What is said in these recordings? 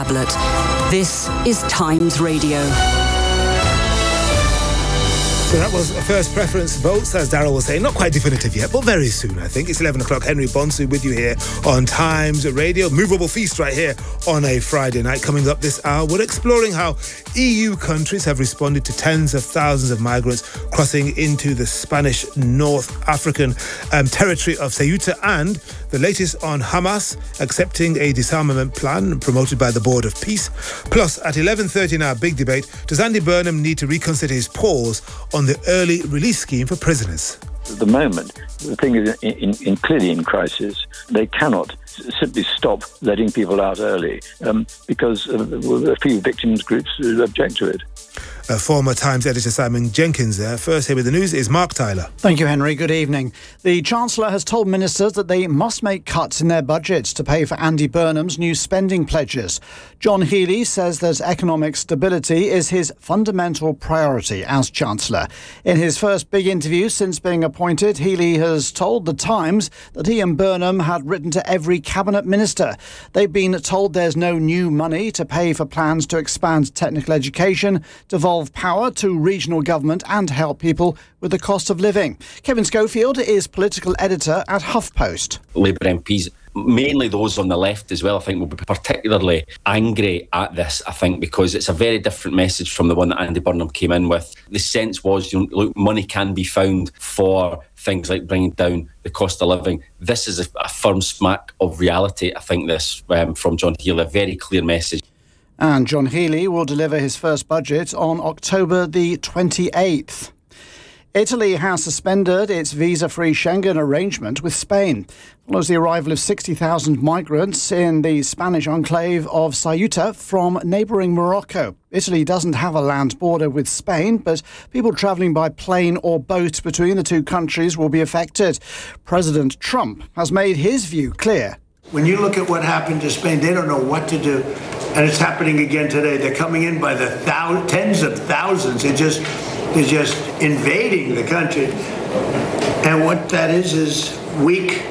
tablet. This is Times Radio. So that was first preference votes, as Darryl was saying. Not quite definitive yet, but very soon, I think. It's 11 o'clock. Henry Bonsu with you here on Times Radio. Movable feast right here on a Friday night. Coming up this hour, we're exploring how EU countries have responded to tens of thousands of migrants crossing into the Spanish North African territory of Ceuta, and the latest on Hamas accepting a disarmament plan promoted by the Board of Peace. Plus, at 11:30 in our big debate, does Andy Burnham need to reconsider his pause on the early release scheme for prisoners? At the moment, the thing is clearly in crisis. They cannot simply stop letting people out early because a few victims groups object to it. Former Times editor Simon Jenkins there. First here with the news is Mark Tyler. Thank you, Henry. Good evening. The Chancellor has told ministers that they must make cuts in their budgets to pay for Andy Burnham's new spending pledges. John Healey says that economic stability is his fundamental priority as Chancellor. In his first big interview since being appointed, Healey has told The Times that he and Burnham had written to every cabinet minister. They've been told there's no new money to pay for plans to expand technical education, devolve power to regional government and help people with the cost of living. Kevin Schofield is political editor at HuffPost. Labour MPs, mainly those on the left as well, I think will be particularly angry at this, I think, because it's a very different message from the one that Andy Burnham came in with. The sense was, look, money can be found for things like bringing down the cost of living. This is a firm smack of reality, I think, this from John Healey, a very clear message. And John Healey will deliver his first budget on October the 28th. Italy has suspended its visa-free Schengen arrangement with Spain. Follows the arrival of 60,000 migrants in the Spanish enclave of Ceuta from neighbouring Morocco. Italy doesn't have a land border with Spain, but people travelling by plane or boat between the two countries will be affected. President Trump has made his view clear. When you look at what happened to Spain, they don't know what to do. And it's happening again today. They're coming in by the tens of thousands. They're just invading the country. And what that is weak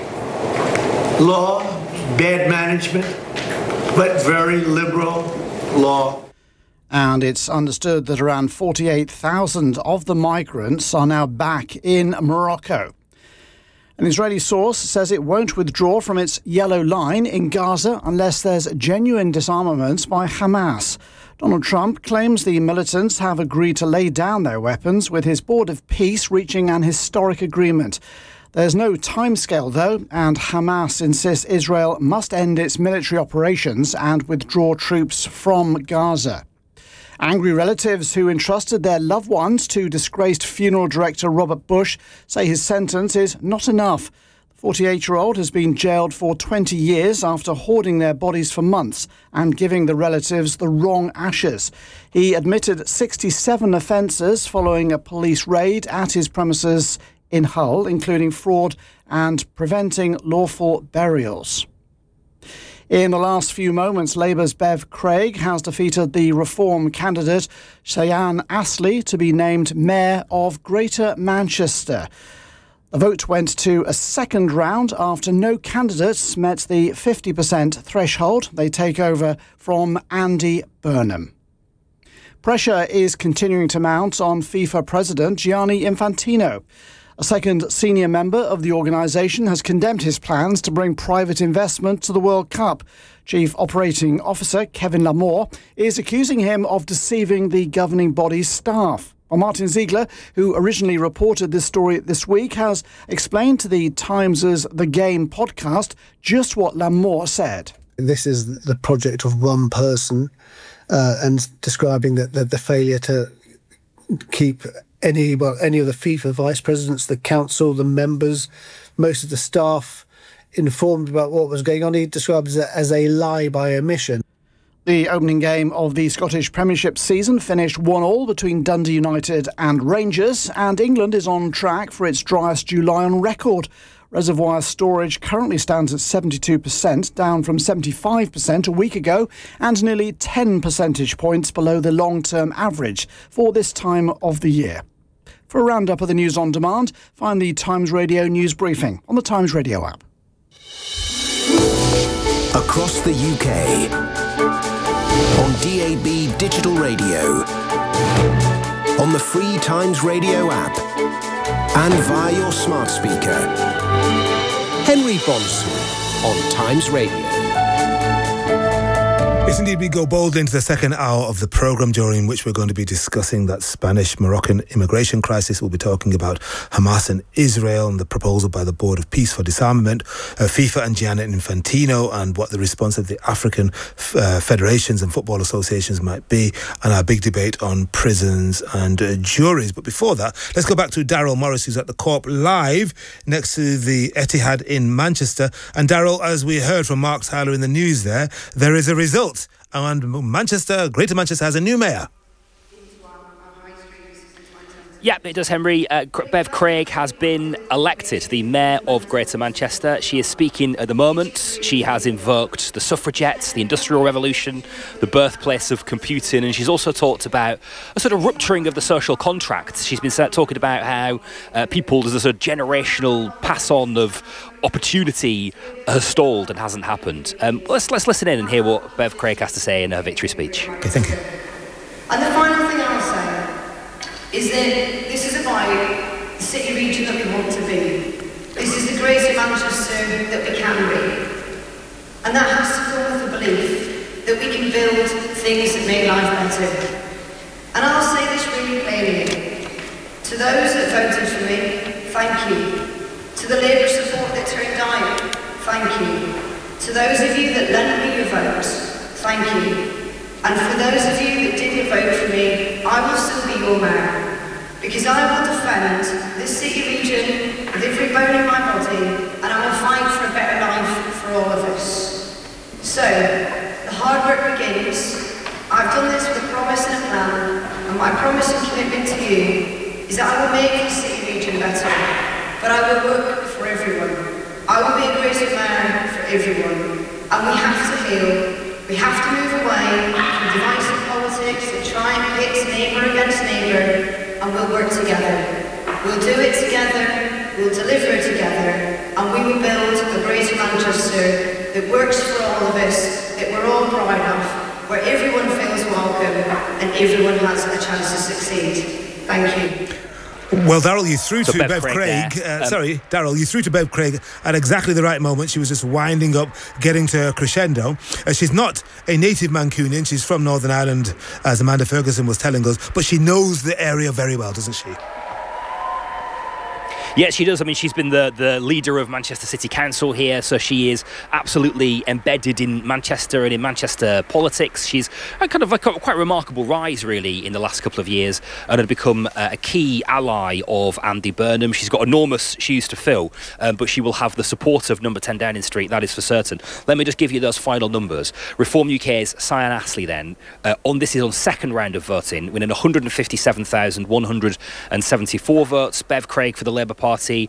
law, bad management, but very liberal law. And it's understood that around 48,000 of the migrants are now back in Morocco. An Israeli source says it won't withdraw from its yellow line in Gaza unless there's genuine disarmament by Hamas. Donald Trump claims the militants have agreed to lay down their weapons, with his Board of Peace reaching an historic agreement. There's no timescale, though, and Hamas insists Israel must end its military operations and withdraw troops from Gaza. Angry relatives who entrusted their loved ones to disgraced funeral director Robert Bush say his sentence is not enough. The 48-year-old has been jailed for 20 years after hoarding their bodies for months and giving the relatives the wrong ashes. He admitted 67 offences following a police raid at his premises in Hull, including fraud and preventing lawful burials. In the last few moments, Labour's Bev Craig has defeated the Reform candidate Cheyenne Astley to be named Mayor of Greater Manchester. The vote went to a second round after no candidates met the 50% threshold. They take over from Andy Burnham. Pressure is continuing to mount on FIFA President Gianni Infantino. A second senior member of the organisation has condemned his plans to bring private investment to the World Cup. Chief Operating Officer Kevin Lamore is accusing him of deceiving the governing body's staff. Well, Martin Ziegler, who originally reported this story this week, has explained to the Times' The Game podcast just what Lamore said. This is the project of one person and describing the failure to keep any of the FIFA vice presidents, the council, the members, most of the staff informed about what was going on. He describes it as a lie by omission. The opening game of the Scottish Premiership season finished 1-1 between Dundee United and Rangers, and England is on track for its driest July on record. Reservoir storage currently stands at 72%, down from 75% a week ago, and nearly 10 percentage points below the long-term average for this time of the year. For a roundup of the news on demand, find the Times Radio News Briefing on the Times Radio app. Across the UK, on DAB digital radio, on the free Times Radio app, and via your smart speaker. Henry Bonsu on Times Radio. Yes, indeed, we go boldly into the second hour of the programme, during which we're going to be discussing that Spanish-Moroccan immigration crisis. We'll be talking about Hamas and Israel and the proposal by the Board of Peace for disarmament, FIFA and Gianni Infantino, and what the response of the African federations and football associations might be, and our big debate on prisons and juries. But before that, let's go back to Daryl Morris, who's at the Co-op Live next to the Etihad in Manchester. And Daryl, as we heard from Mark Tyler in the news there is a result. And Greater Manchester has a new mayor. Yeah, it does, Henry. Bev Craig has been elected the Mayor of Greater Manchester. She is speaking at the moment. She has invoked the suffragettes, the Industrial Revolution, the birthplace of computing, and she's also talked about a sort of rupturing of the social contract. She's been talking about how there's a sort of generational pass-on of opportunity has stalled and hasn't happened. Let's listen in and hear what Bev Craig has to say in her victory speech. Okay, thank you. And the final thing I'll say is that this is about the city region that we want to be. This is the Greater Manchester that we can be. And that has to come with the belief that we can build things that make life better. And I'll say this really clearly. To those that voted for me, thank you. To the Labour support that turned out, thank you. To those of you that lent me your vote, thank you. And for those of you that didn't vote for me, I will still be your mayor. Because I will defend this city region with every bone in my body, and I will fight for a better life for all of us. So, the hard work begins. I've done this with a promise and a plan, and my promise and commitment to you is that I will make this city region better. But I will work for everyone. I will be a greater mayor for everyone. And we have to heal. We have to move away from divisive politics that try and pit neighbour against neighbour, and we'll work together. We'll do it together, we'll deliver together, and we will build a Greater Manchester that works for all of us, that we're all proud of, where everyone feels welcome and everyone has a chance to succeed. Thank you. Well, Daryl, you threw to Bev Craig. Daryl, you threw to Bev Craig at exactly the right moment. She was just winding up, getting to a crescendo. She's not a native Mancunian. She's from Northern Ireland, as Amanda Ferguson was telling us, but she knows the area very well, doesn't she? Yes, she does. I mean, she's been the leader of Manchester City Council here, so she is absolutely embedded in Manchester and in Manchester politics. She's kind of a quite remarkable rise, really, in the last couple of years, and had become a key ally of Andy Burnham. She's got enormous shoes to fill, but she will have the support of Number 10 Downing Street, that is for certain. Let me just give you those final numbers. Reform UK's Cyan Astley, then, this is on second round of voting, winning 157,174 votes. Bev Craig for the Labour Party,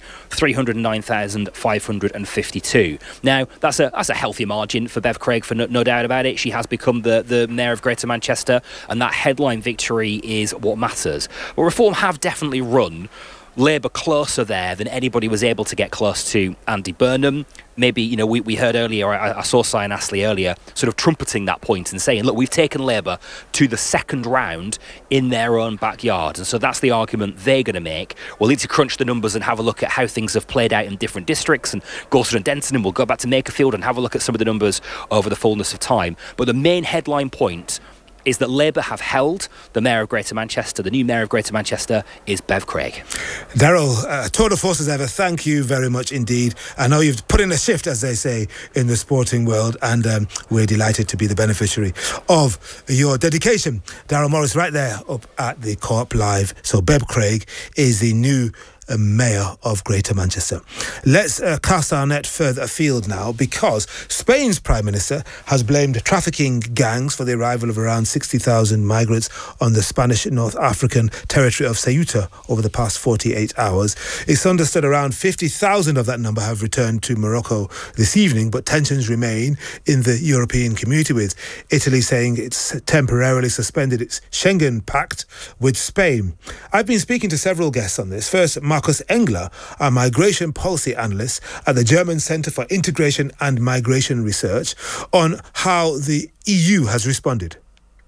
309,552. Now, that's a healthy margin for Bev Craig, for no doubt about it. She has become the Mayor of Greater Manchester, and that headline victory is what matters. But Reform have definitely run Labour closer there than anybody was able to get close to Andy Burnham. Maybe, we heard earlier, I saw Cyan Astley earlier, sort of trumpeting that point and saying, look, we've taken Labour to the second round in their own backyard. And so that's the argument they're going to make. We'll need to crunch the numbers and have a look at how things have played out in different districts, and Gorton and Denton, and we'll go back to Makerfield and have a look at some of the numbers over the fullness of time. But the main headline point is that Labour have held the Mayor of Greater Manchester. The new Mayor of Greater Manchester is Bev Craig. Daryl, tour de force as ever, thank you very much indeed. I know you've put in a shift, as they say, in the sporting world, and we're delighted to be the beneficiary of your dedication. Daryl Morris right there up at the Co-op Live. So Bev Craig is the new Mayor of Greater Manchester. Let's cast our net further afield now, because Spain's Prime Minister has blamed trafficking gangs for the arrival of around 60,000 migrants on the Spanish North African territory of Ceuta over the past 48 hours. It's understood around 50,000 of that number have returned to Morocco this evening, but tensions remain in the European community, with Italy saying it's temporarily suspended its Schengen Pact with Spain. I've been speaking to several guests on this. First, Markus Engler, a migration policy analyst at the German Centre for Integration and Migration Research, on how the EU has responded.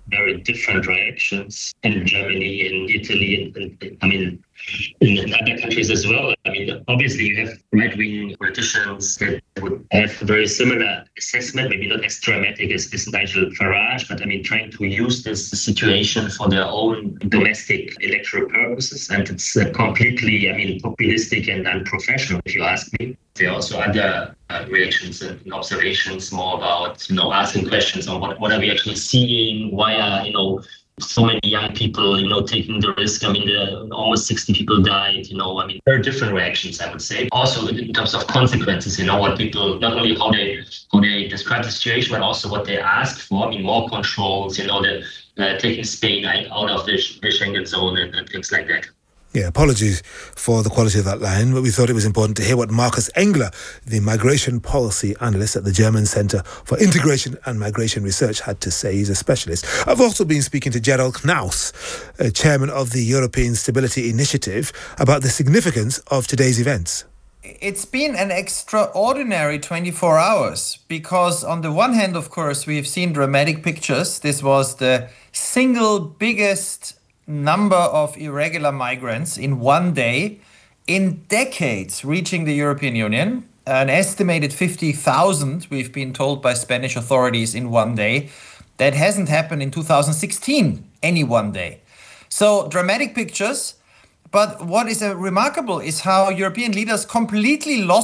very different reactions in Germany, in Italy, and in other countries as well. Obviously you have right-wing politicians that would have a very similar assessment, maybe not as dramatic as Nigel Farage, but trying to use this situation for their own domestic electoral purposes. And it's completely, populistic and unprofessional, if you ask me. There are also other reactions and observations more about, asking questions on what are we actually seeing, why are, so many young people, taking the risk. Almost 60 people died, very different reactions, I would say. Also in terms of consequences, what people, not only how they describe the situation, but also what they ask for. More controls, taking Spain out of the Schengen zone and things like that. Yeah, apologies for the quality of that line, but we thought it was important to hear what Markus Engler, the migration policy analyst at the German Centre for Integration and Migration Research, had to say. He's a specialist. I've also been speaking to Gerald Knaus, chairman of the European Stability Initiative, about the significance of today's events. It's been an extraordinary 24 hours because on the one hand, of course, we've seen dramatic pictures. This was the single biggest number of irregular migrants in one day in decades reaching the European Union. An estimated 50,000, we've been told by Spanish authorities, in one day. That hasn't happened in 2016, any one day. So dramatic pictures. But what is remarkable is how European leaders completely lost